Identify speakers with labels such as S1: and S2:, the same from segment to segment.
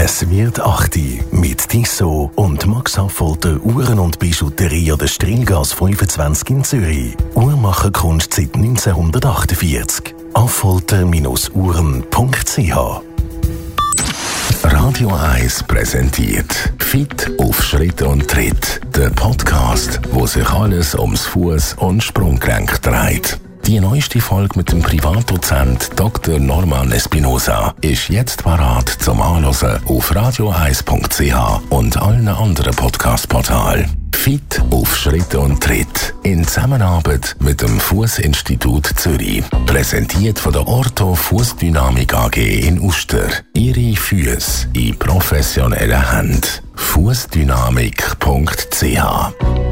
S1: Es wird 8 mit Tissot und Max Affolter Uhren und Bijouterie an der Strilgas 25 in Zürich. Uhrmacherkunst seit 1948. Affolter-uhren.ch. Radio 1 präsentiert Fit auf Schritt und Tritt. Der Podcast, wo sich alles ums Fuß- und Sprunggelenk dreht. Die neueste Folge mit dem Privatdozent Dr. Norman Espinosa ist jetzt parat zum Anhören auf radio1.ch und allen anderen Podcast-Portalen. Fit auf Schritt und Tritt in Zusammenarbeit mit dem Fußinstitut Zürich. Präsentiert von der Ortho Fußdynamik AG in Uster. Ihre Füße in professioneller Hand. Fußdynamik.ch.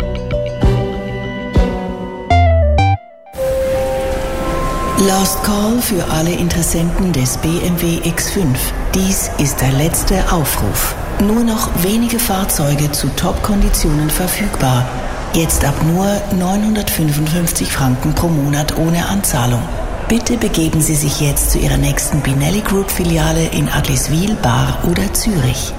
S2: Last Call für alle Interessenten des BMW X5. Dies ist der letzte Aufruf. Nur noch wenige Fahrzeuge zu Top-Konditionen verfügbar. Jetzt ab nur 955 Franken pro Monat ohne Anzahlung. Bitte begeben Sie sich jetzt zu Ihrer nächsten Binelli Group Filiale in Agliswil, Bar oder Zürich.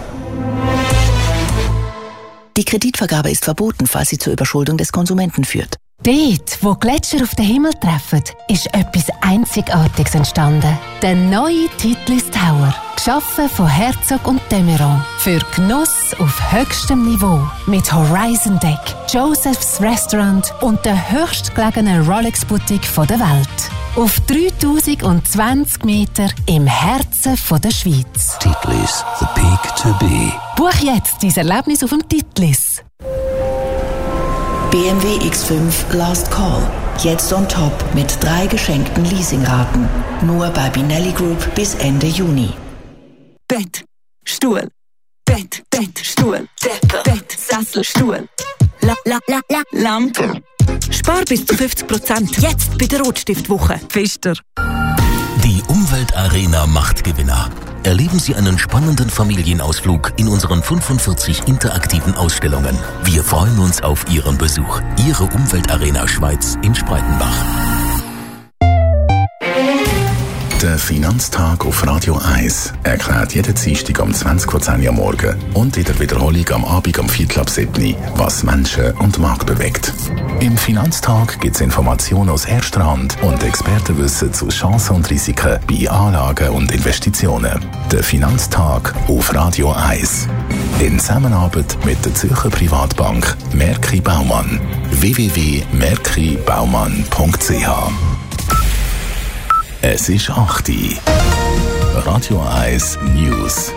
S2: Die Kreditvergabe ist verboten, falls sie zur Überschuldung des Konsumenten führt.
S3: Dort, wo Gletscher auf den Himmel treffen, ist etwas Einzigartiges entstanden. Der neue Titlis Tower. Geschaffen von Herzog und de Meuron. Für Genuss auf höchstem Niveau. Mit Horizon Deck, Joseph's Restaurant und der höchstgelegenen Rolex-Boutique der Welt. Auf 3020 Meter im Herzen der Schweiz.
S4: Titlis, the peak to be.
S3: Buch jetzt dein Erlebnis auf dem Titlis.
S2: BMW X5 Last Call. Jetzt on top mit 3 geschenkten Leasingraten. Nur bei Binelli Group bis Ende Juni.
S5: Bett, Stuhl. Bett, Stuhl. Bett, Sessel, Stuhl. Lampe. Spar bis zu 50%. Jetzt bei der Rotstiftwoche. Pfister.
S4: Die Umweltarena macht Gewinner. Erleben Sie einen spannenden Familienausflug in unseren 45 interaktiven Ausstellungen. Wir freuen uns auf Ihren Besuch. Ihre Umweltarena Schweiz in Spreitenbach.
S1: Der Finanztag auf Radio 1 erklärt jeden Dienstag um 20:10 Uhr morgen und in der Wiederholung am Abend um 6:45, was Menschen und Markt bewegt. Im Finanztag gibt es Informationen aus erster Hand und Expertenwissen zu Chancen und Risiken bei Anlagen und Investitionen. Der Finanztag auf Radio 1. In Zusammenarbeit mit der Zürcher Privatbank Merki Baumann. www.merkibaumann.ch. Es ist 8 Uhr. Radio 1 News.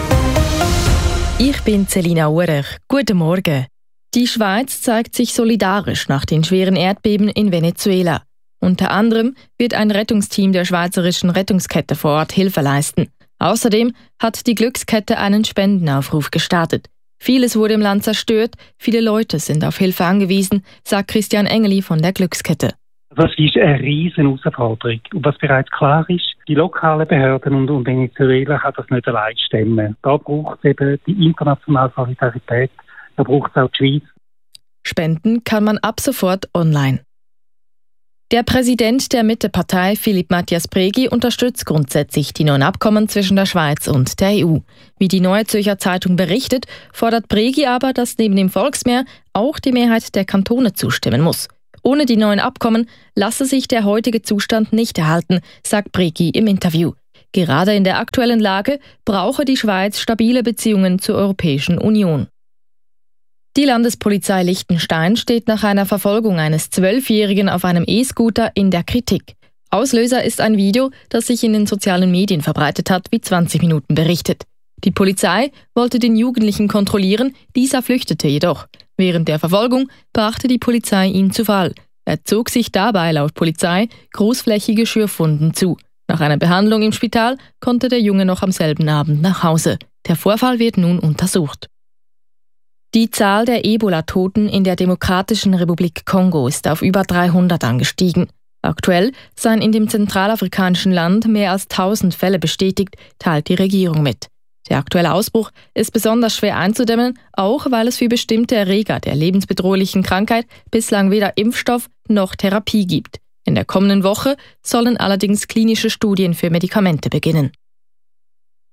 S6: Ich bin Selina Urech. Guten Morgen. Die Schweiz zeigt sich solidarisch nach den schweren Erdbeben in Venezuela. Unter anderem wird ein Rettungsteam der Schweizerischen Rettungskette vor Ort Hilfe leisten. Außerdem hat die Glückskette einen Spendenaufruf gestartet. Vieles wurde im Land zerstört, viele Leute sind auf Hilfe angewiesen, sagt Christian Engeli von der Glückskette.
S7: Das ist eine riesen Herausforderung. Und was bereits klar ist, die lokalen Behörden und Venezuela kann das nicht allein stemmen. Da braucht es eben die internationale Solidarität, da braucht es auch die Schweiz.
S6: Spenden kann man ab sofort online. Der Präsident der Mittepartei, Philipp Matthias Pregi, unterstützt grundsätzlich die neuen Abkommen zwischen der Schweiz und der EU. Wie die Neue Zürcher Zeitung berichtet, fordert Pregi aber, dass neben dem Volksmehr auch die Mehrheit der Kantone zustimmen muss. Ohne die neuen Abkommen lasse sich der heutige Zustand nicht erhalten, sagt Pregi im Interview. Gerade in der aktuellen Lage brauche die Schweiz stabile Beziehungen zur Europäischen Union. Die Landespolizei Liechtenstein steht nach einer Verfolgung eines 12-Jährigen auf einem E-Scooter in der Kritik. Auslöser ist ein Video, das sich in den sozialen Medien verbreitet hat, wie 20 Minuten berichtet. Die Polizei wollte den Jugendlichen kontrollieren, dieser flüchtete jedoch. Während der Verfolgung brachte die Polizei ihn zu Fall. Er zog sich dabei laut Polizei großflächige Schürfwunden zu. Nach einer Behandlung im Spital konnte der Junge noch am selben Abend nach Hause. Der Vorfall wird nun untersucht. Die Zahl der Ebola-Toten in der Demokratischen Republik Kongo ist auf über 300 angestiegen. Aktuell seien in dem zentralafrikanischen Land mehr als 1000 Fälle bestätigt, teilt die Regierung mit. Der aktuelle Ausbruch ist besonders schwer einzudämmen, auch weil es für bestimmte Erreger der lebensbedrohlichen Krankheit bislang weder Impfstoff noch Therapie gibt. In der kommenden Woche sollen allerdings klinische Studien für Medikamente beginnen.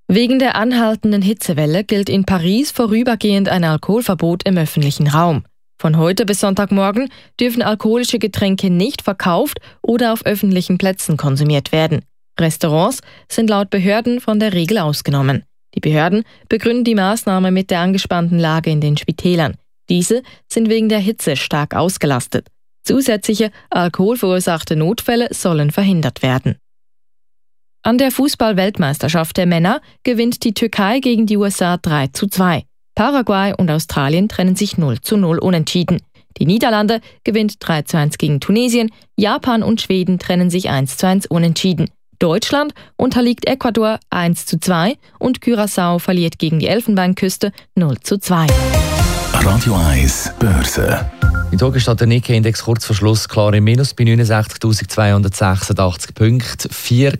S6: Wegen der anhaltenden Hitzewelle gilt in Paris vorübergehend ein Alkoholverbot im öffentlichen Raum. Von heute bis Sonntagmorgen dürfen alkoholische Getränke nicht verkauft oder auf öffentlichen Plätzen konsumiert werden. Restaurants sind laut Behörden von der Regel ausgenommen. Die Behörden begründen die Maßnahme mit der angespannten Lage in den Spitälern. Diese sind wegen der Hitze stark ausgelastet. Zusätzliche alkoholverursachte Notfälle sollen verhindert werden. An der Fußball-Weltmeisterschaft der Männer gewinnt die Türkei gegen die USA 3:2. Paraguay und Australien trennen sich 0:0 unentschieden. Die Niederlande gewinnt 3:1 gegen Tunesien, Japan und Schweden trennen sich 1:1 unentschieden. Deutschland unterliegt Ecuador 1:2 und Curaçao verliert gegen die Elfenbeinküste 0:2.
S1: Radio 1 Börse.
S8: In Togo steht der Nikkei-Index kurz vor Schluss klar im Minus bei 69.286 Punkten,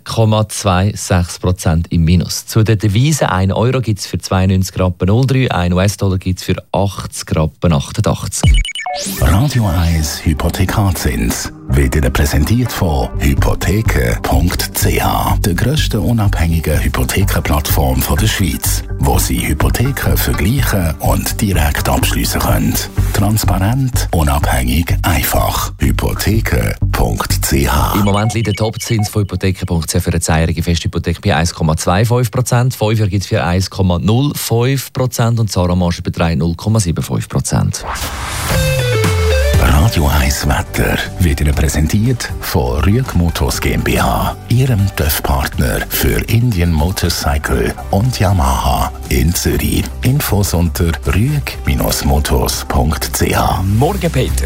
S8: 4,26% im Minus. Zu den Devisen: 1 Euro gibt es für 92,03 Rappen, 1 US-Dollar gibt es für 80,88 Rappen.
S1: Radio 1 Hypothekarzins wird Ihnen präsentiert von hypotheken.ch, der grössten unabhängigen Hypothekenplattform der Schweiz, wo Sie Hypotheken vergleichen und direkt abschliessen können. Transparent, unabhängig, einfach. Hypotheken.ch.
S8: Im Moment liegt der Topzins von hypotheken.ch für eine 2-jährige Festhypothek bei 1,25%, 5 Jahre gibt es für 1,05% und Zara-Marge beträgt 0,75%.
S1: Radio 1 Wetter wird Ihnen präsentiert von Rüeg Motors GmbH, Ihrem TÜV-Partner für Indian Motorcycle und Yamaha in Zürich. Infos unter rüeg-motors.ch.
S9: Morgen, Peter.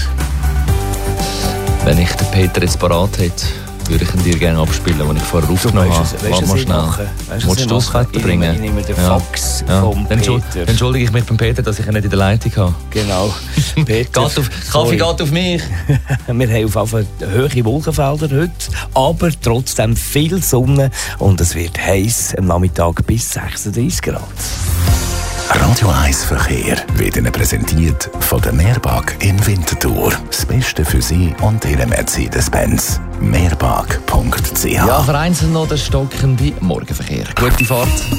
S8: Wenn ich den Peter jetzt parat hätte, würde ich ihn dir gerne abspielen, den ich vorher aufgenommen habe. Warte mal schnell. Willst du das Wetter bringen?
S9: Ich nehme den Fax vom Peter.
S8: Entschuldige ich mich beim Peter, dass ich ihn nicht in der Leitung habe.
S9: Genau. Peter,
S8: Kaffee geht auf mich.
S9: Wir haben auf jeden Fall hohe Wolkenfelder heute, aber trotzdem viel Sonne und es wird heiß am Nachmittag bis 36 Grad.
S1: Radio 1 Verkehr wird Ihnen präsentiert von der Meerbag in Winterthur. Das Beste für Sie und Ihre Mercedes-Benz. Meerbag.ch.
S8: Ja, vereinzelt noch der stockende Morgenverkehr. Gute Fahrt.